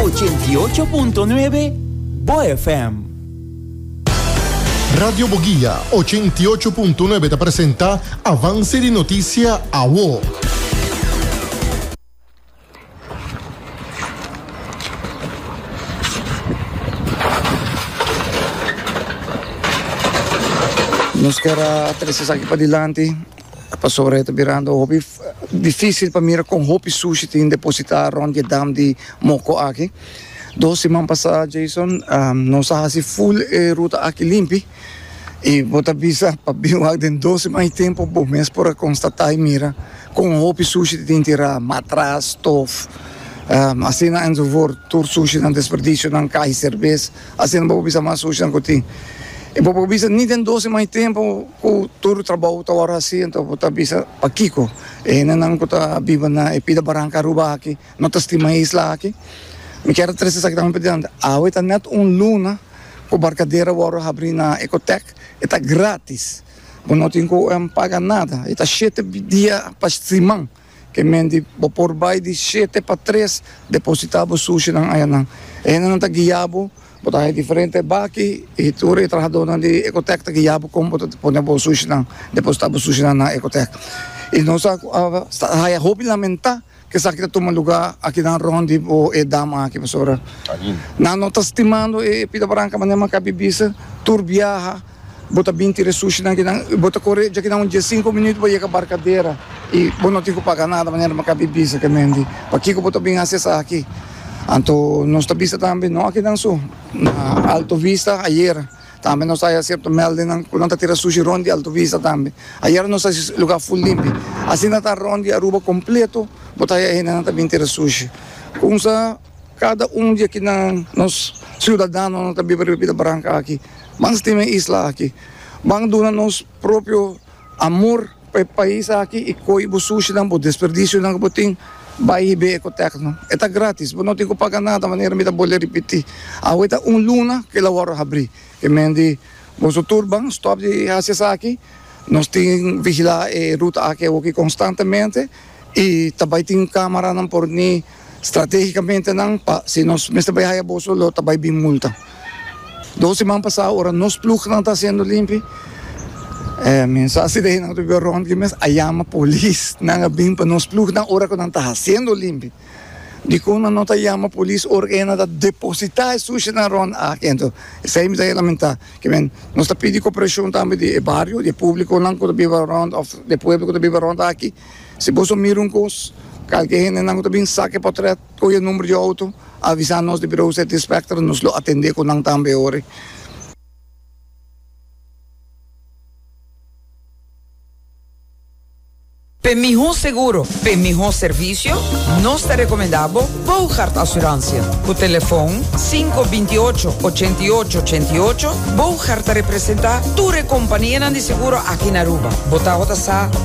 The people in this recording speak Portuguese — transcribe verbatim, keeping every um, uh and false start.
ochenta y ocho punto nueve Bo F M. Radio Boguía ochenta y ocho punto nueve te presenta Avance de Noticia a W O. Nos queda três aqui para adiante. Para sobre esta virando hobby difícil para mim com hobby sushi tem depositar onde dam de moco aqui. Dois semanas passadas, Jason, um, nós fazemos full eh, ruta aqui limpi e bota visa para biwag den dois semanas tempo por mês para constatar e mira com hobby sushi tem tirar matras, stof, um, assim na enzo vor tour sushi não desperdício não cai cerveja, assim não vou bisa mais sushi não cotim. E po bisa ni den doze mai tempo ko turu trabaho ta wara si ento po ta bisa pakiko e nanang ko ta biba na e pida barangka ruba aqui no testima isla aqui me quero três sa kitang pedindo awe ta net un luna ko barcadeira wara abrir na Ecotec eta grátis bo não tem ko um, paga nada eta sete dia pa simang que mendi bo por bai di sete pa três depositabo sushi nang ayanang e nanang ta giyabo botar é diferente baki e tudo trabalhador na de Ecotec que já como botar põe bo sushi na depositar bo sushi na Ecotec e nós a a hobby lamentar que essa aqui toma lugar aqui na Rondi ou é dama aqui professora na nota estimando e pida branca mas não cabe bisa tur viaja botar vinte sushi na que botar correr já que não dia cinco minutos para ir a barcadeira e bom não tem que pagar nada mas não cabe bisa que mendi para que botar bem acessar aqui. Anto nós está vista também não aqui não só na Alto Vista ayer também nós está certo melde não quando está tira sushi Rondi Alto Vista também ayer nós está lugar full limpo assim não está Rondi Aruba completo botar aí não está bem tira sushi com sa cada um dia que não nós cidadãos não está bem bebida branca aqui mas tem isla aqui bang dona nos próprio amor para país aqui e coi bo sushi não bo desperdício não botin Bayi be Ecotec no. Eta grátis, não tem que pagar nada, maneira me da boleh repetir. Awe ta um luna que la wara abrir. Que mendi boso turban stop de acessar aqui. Nós tem vigilar e ruta aqui aqui constantemente e também tem câmera não por ni estrategicamente não pa se nós mestre vai aí boso lo também bem multa. Dois semanas passadas ora nós plug não está sendo limpo. Eh, mensagem daí não teve ronda que mas ayama polis nanga bim pa nos plug na hora que não está sendo limpo de quando não está ayama polis organa da depositar sushi na ronda aqui então sei me daí lamentar que men nós está pedindo cooperação também de barrio de público não que viva ronda of de público que viva ronda aqui se você mira um cos qualquer não que bem saque para o número de auto avisar nós de bureau set inspector nos lo atender com não também hora. Para melhor seguro, para melhor serviço, nós te recomendamos Bouchard Assurância. O telefone cinco dois oito, oito oito oito oito. Bouchard te representa tua companhia de seguro aqui na Aruba. Bota outra